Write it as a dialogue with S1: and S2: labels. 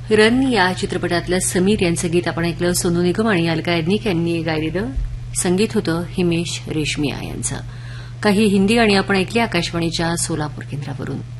S1: Run या चित्रपटातलं समीर यांचं गीत आपण ऐकलं. सोनू निगम आणि अलका याज्ञिक यांनी गायलेलं. संगीत होतं हिमेश रेशमिया यांचं. काही हिंदी गाणी आपण ऐकली आकाशवाणीच्या सोलापूर केंद्रावरून.